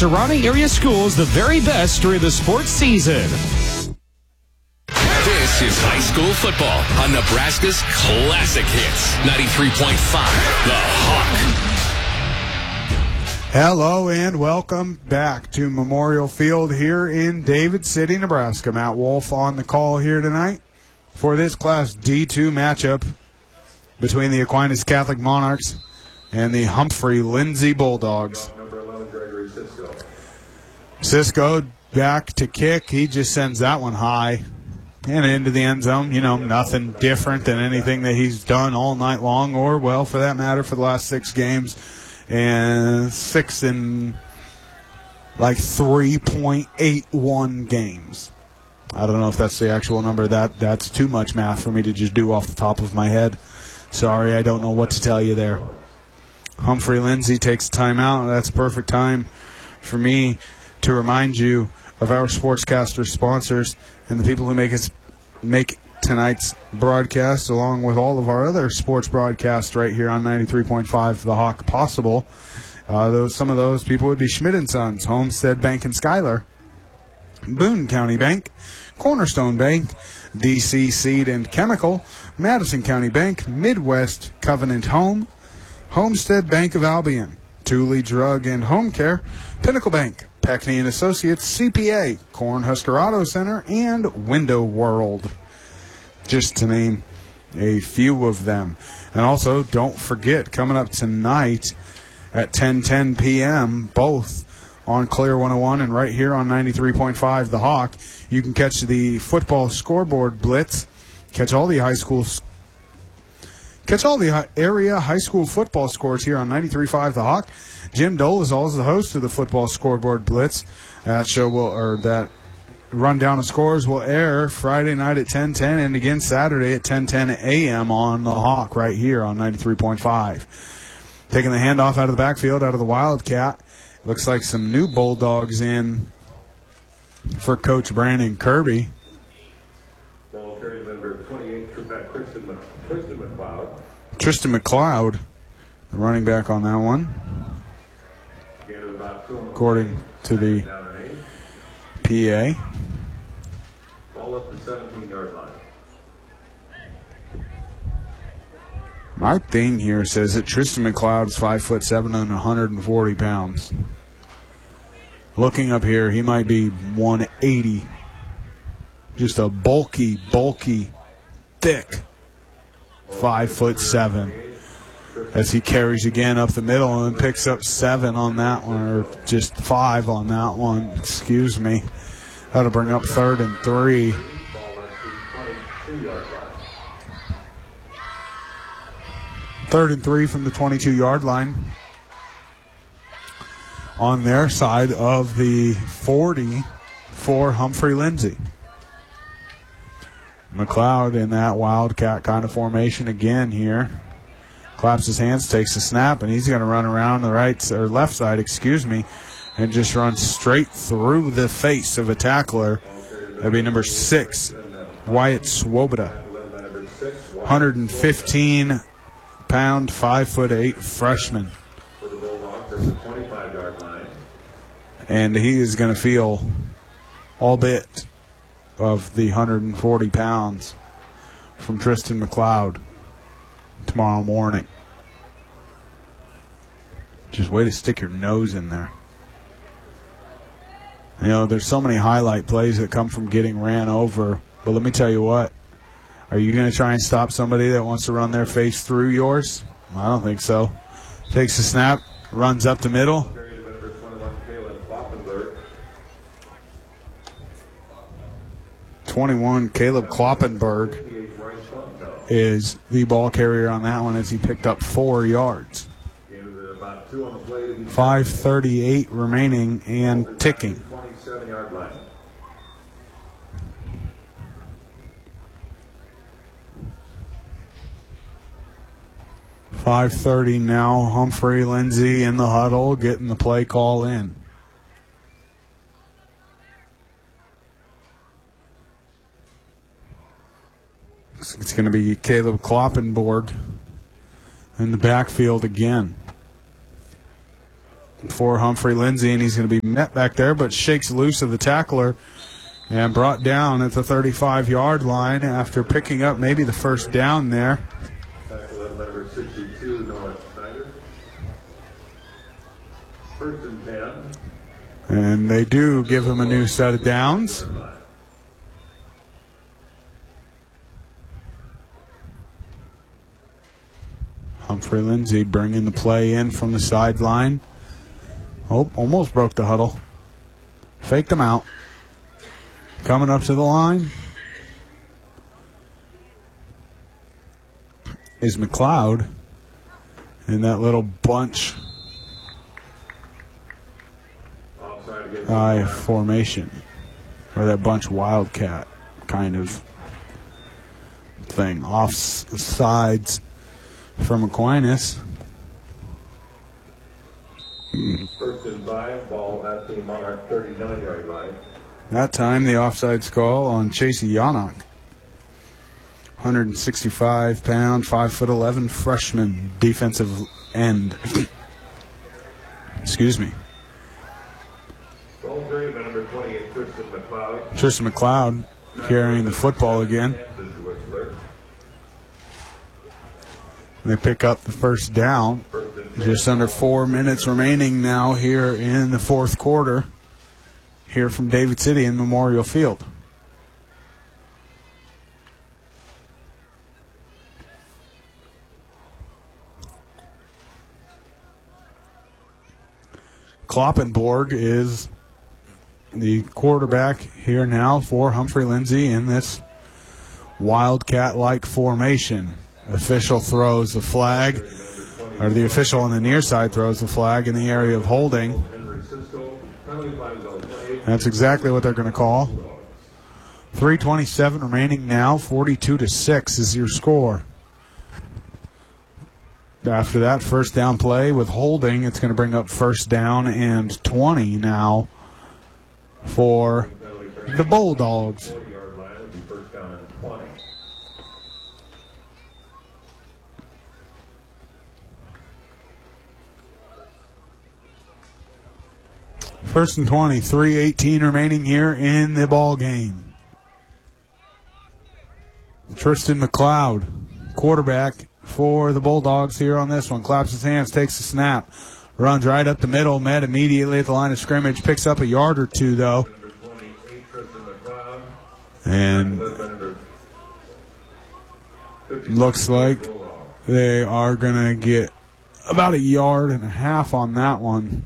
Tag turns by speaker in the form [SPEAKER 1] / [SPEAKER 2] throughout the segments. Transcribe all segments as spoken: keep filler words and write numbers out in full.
[SPEAKER 1] surrounding area schools the very best during the sports season.
[SPEAKER 2] This is high school football on Nebraska's Classic Hits, ninety-three point five, The Hawk.
[SPEAKER 3] Hello and welcome back to Memorial Field here in David City, Nebraska. Matt Wolf on the call here tonight for this Class D two matchup between the Aquinas Catholic Monarchs and the Humphrey Lindsay Bulldogs. Cisco back to kick. He just sends that one high and into the end zone. You know, nothing different than anything that he's done all night long, or, well, for that matter, for the last six games. And six in like three point eight one games. I don't know if that's the actual number. That That's too much math for me to just do off the top of my head. Sorry, I don't know what to tell you there. Humphrey Lindsay takes timeout. That's perfect time for me to remind you of our sportscaster sponsors and the people who make us make tonight's broadcast, along with all of our other sports broadcasts right here on ninety-three point five The Hawk, possible. Uh, those Some of those people would be Schmidt and Sons, Homestead Bank and Schuyler, Boone County Bank, Cornerstone Bank, D C Seed and Chemical, Madison County Bank, Midwest Covenant Home, Homestead Bank of Albion, Thule Drug and Home Care, Pinnacle Bank, Peckney and Associates, C P A, Cornhusker Auto Center, and Window World, just to name a few of them. And also, don't forget, coming up tonight at ten ten p.m., both on Clear one oh one and right here on ninety-three point five The Hawk, you can catch the football scoreboard blitz, catch all the high school catch all the area high school football scores here on ninety-three point five The Hawk. Jim Dolezal is the host of the football scoreboard blitz. That show will, or that rundown of scores will air Friday night at ten ten and again Saturday at ten ten a.m. on The Hawk right here on ninety-three point five. Taking the handoff out of the backfield, out of the Wildcat. Looks like some new Bulldogs in for Coach Brandon Kirby.
[SPEAKER 4] Ball carried number twenty-eight, Tristan, Tristan McLeod.
[SPEAKER 3] Tristan McLeod, the running back on that one. According to the P A.
[SPEAKER 4] Ball up the seventeen-yard line.
[SPEAKER 3] My thing here says that Tristan McLeod is five foot seven and one hundred forty pounds. Looking up here, he might be one eighty. Just a bulky, bulky, thick five foot seven. As he carries again up the middle and picks up seven on that one, or just five on that one. Excuse me. That'll bring up third and three. Third and three from the twenty-two-yard line. On their side of the forty for Humphrey Lindsay. McLeod in that Wildcat kind of formation again here. Claps his hands, takes the snap, and he's going to run around the right or left side, excuse me, and just run straight through the face of a tackler. That'd be number six, Wyatt Swoboda. one hundred fifteen pound, five foot eight freshman. And he is going to feel all bit of the one hundred forty pounds from Tristan McLeod tomorrow morning. Just way to stick your nose in there. You know, there's so many highlight plays that come from getting ran over. But let me tell you what. Are you going to try and stop somebody that wants to run their face through yours? I don't think so. Takes the snap, runs up the middle. twenty-one, Caleb Kloppenberg is the ball carrier on that one as he picked up four yards. five thirty-eight remaining and ticking. five thirty now. Humphrey Lindsay in the huddle getting the play call in. It's going to be Caleb Kloppenborg in the backfield again. for Humphrey Lindsay, and he's going to be met back there, but shakes loose of the tackler and brought down at the thirty-five-yard line after picking up maybe the first down there.
[SPEAKER 4] Tackle at number sixty-two, Noah Snyder. First and ten.
[SPEAKER 3] And they do give him a new set of downs. Humphrey Lindsay bringing the play in from the sideline. Oh, almost broke the huddle. Faked them out. Coming up to the line is McLeod in that little bunch I formation, or that bunch wildcat kind of thing. Off sides from Aquinas.
[SPEAKER 4] First and five, ball at the Monarch thirty-nine-yard line.
[SPEAKER 3] That time the offsides call on Chasey Yannock. one sixty-five pound, five foot eleven freshman defensive end. Excuse me.
[SPEAKER 4] Ball carried by number twenty-eight, Tristan McLeod.
[SPEAKER 3] Tristan McLeod carrying the football again. They pick up the first down. Just under four minutes remaining now here in the fourth quarter. Here from David City in Memorial Field. Kloppenborg is the quarterback here now for Humphrey Lindsay in this wildcat-like formation. Official throws the flag, or the official on the near side throws the flag in the area of holding. That's exactly what they're going to call. three twenty-seven remaining now, forty-two to six is your score. After that first down play with holding, it's going to bring up first down and twenty now for the Bulldogs. First and twenty, three eighteen remaining here in the ball game. Tristan McLeod, quarterback for the Bulldogs here on this one. Claps his hands, takes the snap, runs right up the middle, met immediately at the line of scrimmage, picks up a yard or two though. And looks like they are going to get about a yard and a half on that one.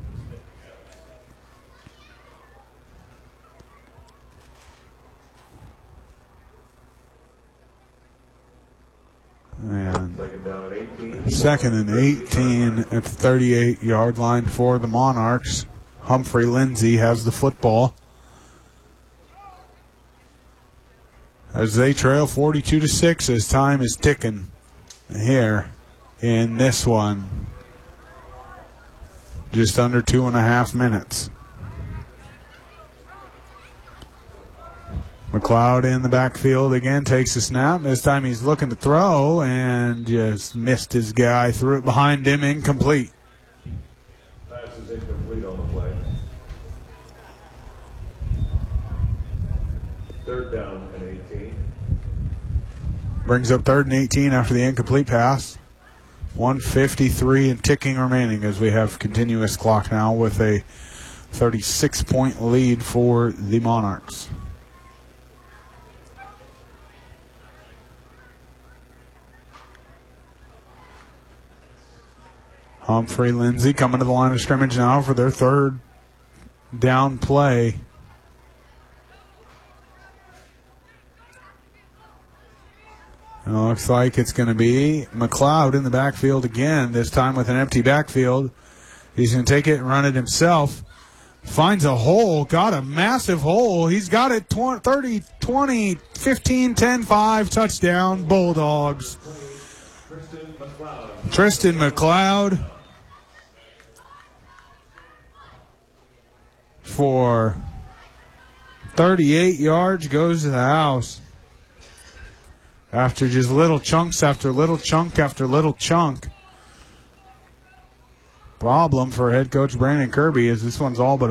[SPEAKER 3] And second and eighteen at the thirty-eight-yard line for the Monarchs. Humphrey Lindsay has the football as they trail forty-two to six as time is ticking here in this one. Just under two and a half minutes. McLeod in the backfield again, takes a snap. This time he's looking to throw and just missed his guy. Threw it behind him, incomplete.
[SPEAKER 4] Pass is incomplete on the play. Third down and eighteen.
[SPEAKER 3] Brings up third and eighteen after the incomplete pass. one fifty-three and ticking remaining as we have continuous clock now with a thirty-six point lead for the Monarchs. Humphrey Lindsay coming to the line of scrimmage now for their third down play. And it looks like it's going to be McLeod in the backfield again, this time with an empty backfield. He's going to take it and run it himself. Finds a hole, got a massive hole. He's got it thirty, twenty, fifteen, ten, five, touchdown, Bulldogs.
[SPEAKER 4] Tristan McLeod.
[SPEAKER 3] Tristan McLeod for thirty-eight yards goes to the house. After just little chunks after little chunk after little chunk. problem for head coach Brandon Kirby is this one's all but